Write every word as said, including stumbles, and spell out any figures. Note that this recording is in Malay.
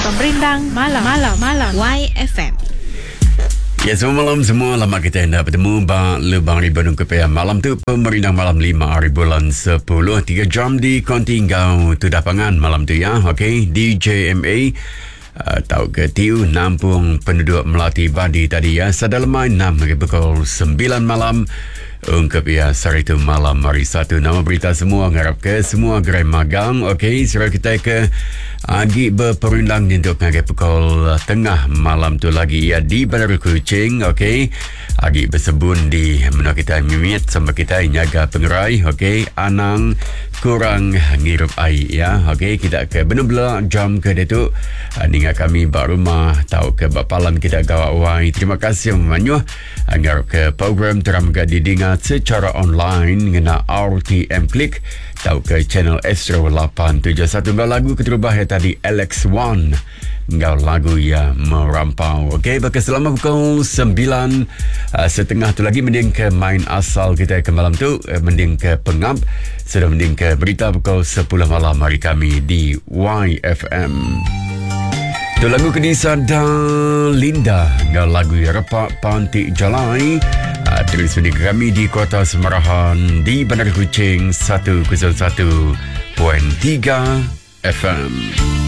Pemberindang Malam Malam Malam Y F M. Ya, semua malam semua lama kita hendak bertemu Bang Lebang Ribadung Kepiah. Malam tu pemerintah malam lima hari bulan sepuluh, tiga jam di konti Ngau Tudapangan malam tu ya. Okey, D J M A uh, tahu ke tiu nampung penduduk Melati Badi tadi ya. Sadalamai enam hari pukul sembilan malam ungkap ya sehari itu malam hari satu. Nama berita semua ngarap ke semua gerai magang. Okey, sira kita ke agi berperundang untuk ngagai pukul uh, tengah malam tu lagi ya di Bandar Kuching. Okey, agi bersebun di mana kita mimit sama kita nyaga pengerai. Okey, anang kurang ngirup air ya. Okey, kita ke benar-benar jam ke dia tu uh, ninga kami bak rumah tahu ke bapalan kita gawai. Terima kasih menyuh ngarap ke program teram ga didingat secara online ngena R T M Click tahu ke channel Astro lapan tujuh satu. Ngau lagu keterubah ya tadi Alex One ngau lagu ya merampau. Okey, baka selama pukul sembilan uh, setengah tu lagi mending ke main asal kita ke malam tu uh, mending ke pengap sudah mending ke berita pukul sepuluh malam hari kami di Y F M. Tu lagu Kedisa dan Linda ngau lagu ya Repak Pantik Jalai. Uh, terus mending kami di Kota Semarahan di Bandar Kuching seratus satu titik tiga F M.